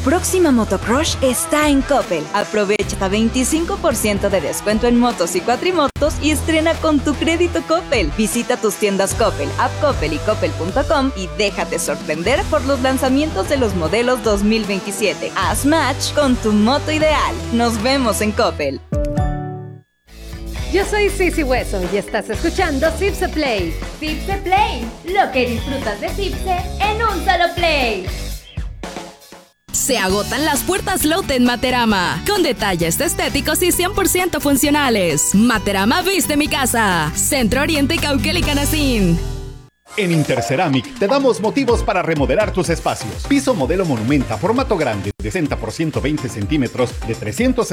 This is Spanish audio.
próxima motocrush está en Coppel. Aprovecha hasta 25% de descuento en motos y cuatrimotos y estrena con tu crédito Coppel. Visita tus tiendas Coppel, App Coppel y Coppel.com y déjate sorprender por los lanzamientos de los modelos 2027. Haz match con tu moto ideal. Nos vemos en Coppel. Yo soy Sisi Hueso y estás escuchando Cipse Play. Cipse Play, lo que disfrutas de Cipse en un solo play. Se agotan las puertas Lotte en Materama, con detalles estéticos y 100% funcionales. Materama viste mi casa. Centro Oriente, Cauquel y Canacín. En Interceramic te damos motivos para remodelar tus espacios. Piso modelo Monumenta, formato grande, de 60 por 120 centímetros, de 360